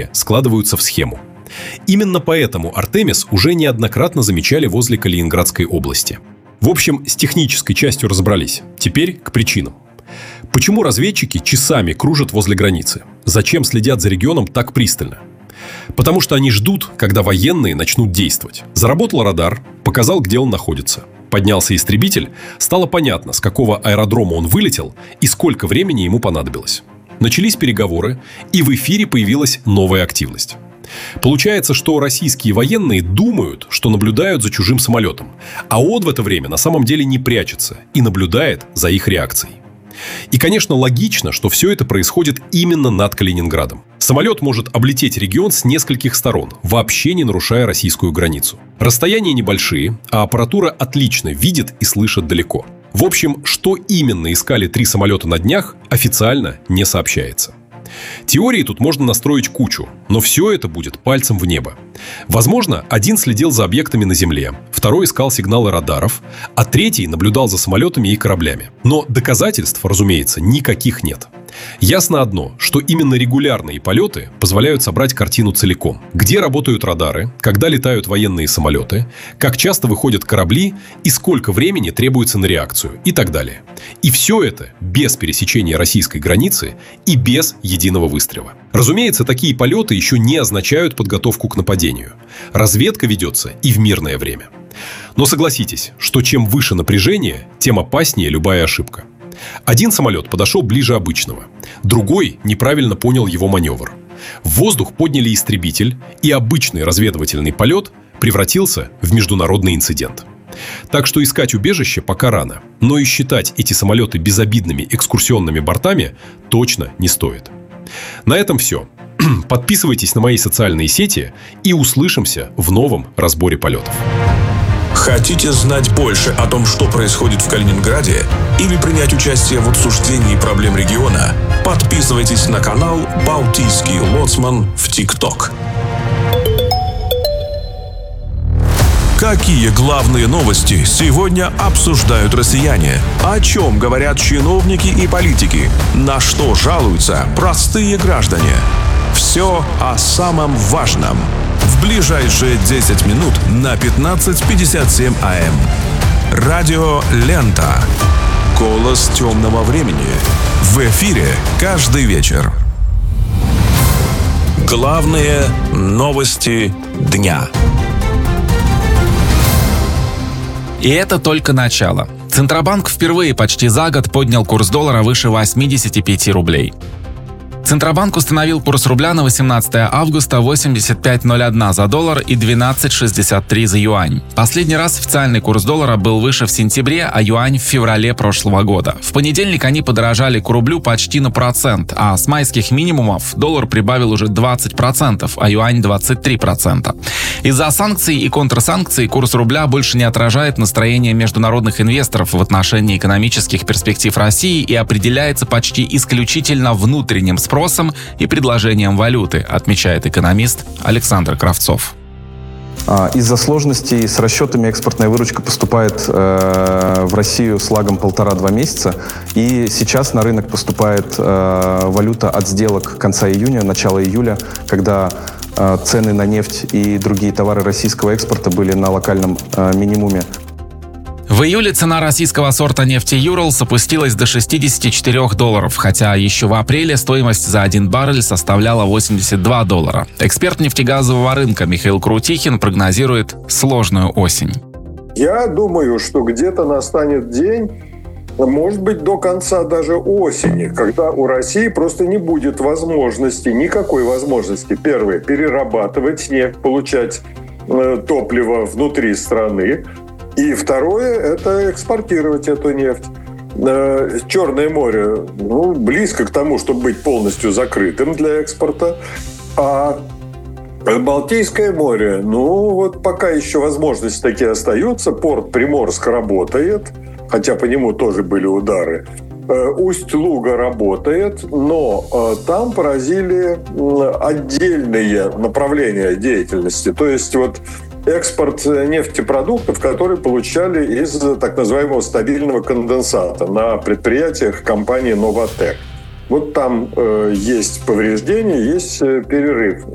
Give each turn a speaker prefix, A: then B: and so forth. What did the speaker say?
A: движения складываются в схему. Именно поэтому «Артемис» уже неоднократно замечали возле Калининградской области. В общем, с технической частью разобрались. Теперь к причинам. Почему разведчики часами кружат возле границы? Зачем следят за регионом так пристально? Потому что они ждут, когда военные начнут действовать. Заработал радар, показал, где он находится. Поднялся истребитель, стало понятно, с какого аэродрома он вылетел и сколько времени ему понадобилось. Начались переговоры, и в эфире появилась новая активность. Получается, что российские военные думают, что наблюдают за чужим самолетом, а он в это время на самом деле не прячется и наблюдает за их реакцией. И, конечно, логично, что все это происходит именно над Калининградом. Самолет может облететь регион с нескольких сторон, вообще не нарушая российскую границу. Расстояния небольшие, а аппаратура отлично видит и слышит далеко. В общем, что именно искали 3 самолета на днях, официально не сообщается. Теории тут можно настроить кучу, но все это будет пальцем в небо. Возможно, один следил за объектами на земле, второй искал сигналы радаров, а третий наблюдал за самолетами и кораблями. Но доказательств, разумеется, никаких нет. Ясно одно, что именно регулярные полеты позволяют собрать картину целиком. Где работают радары, когда летают военные самолеты, как часто выходят корабли и сколько времени требуется на реакцию и так далее. И все это без пересечения российской границы и без единого выстрела. Разумеется, такие полеты еще не означают подготовку к нападению. Разведка ведется и в мирное время. Но согласитесь, что чем выше напряжение, тем опаснее любая ошибка. Один самолет подошел ближе обычного, другой неправильно понял его маневр. В воздух подняли истребитель, и обычный разведывательный полет превратился в международный инцидент. Так что искать убежище пока рано, но и считать эти самолеты безобидными экскурсионными бортами точно не стоит. На этом все. Подписывайтесь на мои социальные сети и услышимся в новом разборе полетов.
B: Хотите знать больше о том, что происходит в Калининграде, или принять участие в обсуждении проблем региона? Подписывайтесь на канал «Балтийский лоцман» в ТикТок. Какие главные новости сегодня обсуждают россияне? О чем говорят чиновники и политики? На что жалуются простые граждане? Все о самом важном. В ближайшие 10 минут на 15:57 АМ. Радио «Лента». Голос темного времени. В эфире каждый вечер. Главные новости дня.
C: И это только начало. Центробанк впервые почти за год поднял курс доллара выше 85 рублей. Центробанк установил курс рубля на 18 августа 85.01 за доллар и 12.63 за юань. Последний раз официальный курс доллара был выше в сентябре, а юань в феврале прошлого года. В понедельник они подорожали к рублю почти на процент, а с майских минимумов доллар прибавил уже 20%, а юань 23%. Из-за санкций и контрсанкций курс рубля больше не отражает настроение международных инвесторов в отношении экономических перспектив России и определяется почти исключительно внутренним спросом и предложением валюты, отмечает экономист Александр Кравцов.
D: Из-за сложностей с расчетами экспортная выручка поступает в Россию с лагом 1,5-2 месяца. И сейчас на рынок поступает валюта от сделок конца июня, начала июля, когда цены на нефть и другие товары российского экспорта были на локальном минимуме.
C: В июле цена российского сорта нефти «Юралс» опустилась до $64, хотя еще в апреле стоимость за 1 баррель составляла $82. Эксперт нефтегазового рынка Михаил Крутихин прогнозирует сложную осень.
E: Я думаю, что где-то настанет день, может быть, до конца даже осени, когда у России просто не будет возможности, никакой возможности, первое, перерабатывать нефть, получать топливо внутри страны. И второе – это экспортировать эту нефть. Черное море близко к тому, чтобы быть полностью закрытым для экспорта. А Балтийское море, пока еще возможности такие остаются. Порт Приморск работает, хотя по нему тоже были удары. Усть-Луга работает, но там поразили отдельные направления деятельности. То есть экспорт нефтепродуктов, которые получали из так называемого стабильного конденсата на предприятиях компании «Новатэк». Там есть повреждения, есть перерыв.